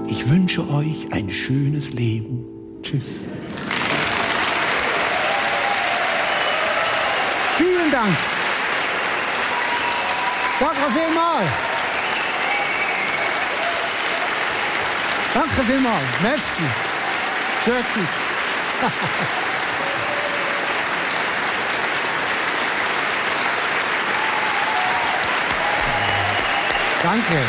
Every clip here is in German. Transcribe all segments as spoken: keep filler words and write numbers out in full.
Ich wünsche euch ein schönes Leben. Tschüss. Vielen Dank. Danke vielmals. Danke vielmals. Merci. Schön gewesen. Danke.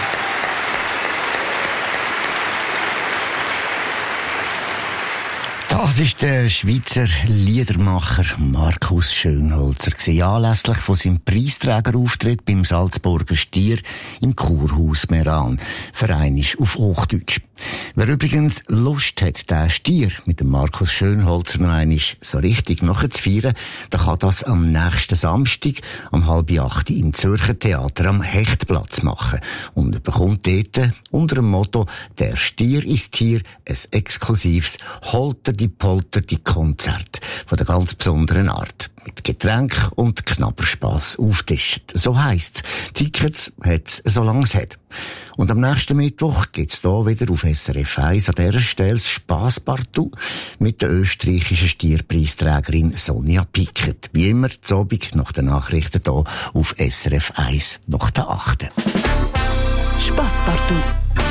Das ist der Schweizer Liedermacher Markus Schönholzer gewesen, anlässlich von seinem Preisträgerauftritt beim Salzburger Stier im Kurhaus Meran. Verein ist auf Hochdeutsch. Wer übrigens Lust hat, den Stier mit dem Markus Schönholzer noch einmal so richtig nachzufeiern, der kann das am nächsten Samstag um halb acht im Zürcher Theater am Hechtplatz machen und bekommt dort unter dem Motto «Der Stier ist hier» ein exklusives Holter die Polter die Konzert von der ganz besonderen Art. Mit Getränk und Knabberspass auftischt. So heisst's. Tickets hat's, solange es hat. Und am nächsten Mittwoch gibt's da wieder auf S R F eins an dieser Stelle das Spasspartout mit der österreichischen Stierpreisträgerin Sonja Pickert. Wie immer, zu Abend nach den Nachrichten hier auf S R F eins nach der achten. Spasspartout.